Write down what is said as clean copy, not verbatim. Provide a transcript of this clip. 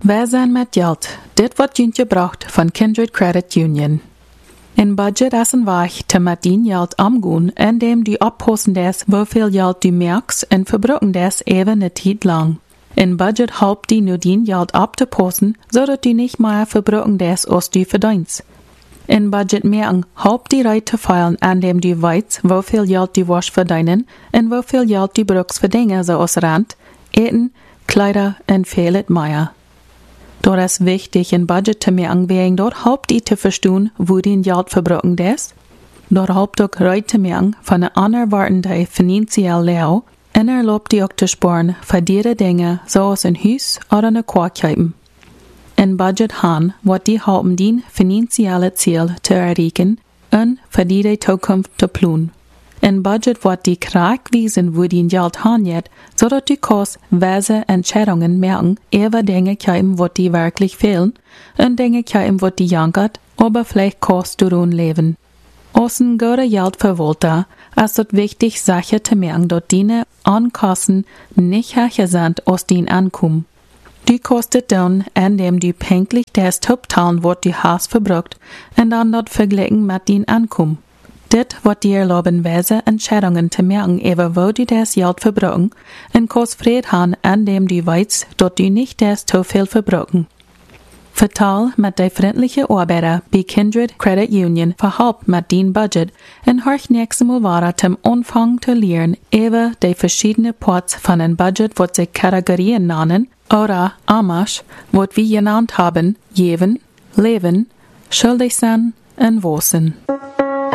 Wer zijn met geld? Dit wordt je braucht van Kindred Credit Union. Een budget is een weg te met dien geld omgaan, indem du oppassen des hoeveel geld du merkst en verbruiken des even een tijd lang. Een budget helpt die nu dien geld op te passen, zodat du nicht mehr verbruiken des als du verdienst. Een budget merken helpt die rij te feilen, indem du weißt, hoeveel geld du wirst verdienen en hoeveel geld du brauchst für dingen zoals rent, eten, kleider en veel meer. Dort ist wichtig, ein Budget zu merken, wegen dort helpt die zu verstehen, wo die Geld verbruiken des. Dort helpt auch Reit zu merken von einer unerwarteten finanziellen Lehre und erlaubt die auch zu sparen für diese Dinge, zoals ein Haus oder eine Quarkeipen. Ein Budget haben, wird die helpen, die finanzielle Ziel zu erreichen und für die Zukunft zu planen. Ein Budget wird die Kraft wiesen, wo die Geld haben, sodass du kannst weise Entscheidungen merken, über Dinge kämen, wo die wirklich fehlen, und Dinge kämen, wo die jankert, aber vielleicht kannst du daran leben. Als ein guter Geldverwalter ist es wichtig, Sachen zu merken, dass deine Ankosten nicht höher sind, als die ankommen. Du kannst es tun, indem du pünktlich das Hauptteilen, was du hast, verbraucht, und dann dort vergleichen mit den Ankommen. Dit wird dir erlauben, weise Entscheidungen zu merken, über wo du das Geld verbrauchen, und kannst Frieden haben, indem du weißt, dass du nicht das zu viel verbrauchen. Vertal mit der freundlichen Arbeiter bei Kindred Credit Union verhalb mit dein Budget und hörch nächstes Mal weiter zum Anfang zu lernen, über die verschiedenen Parts von einem Budget, was sich Kategorien nennen, oder Amasch, was wir genannt haben, geben, leben, schuldig sein und wosen.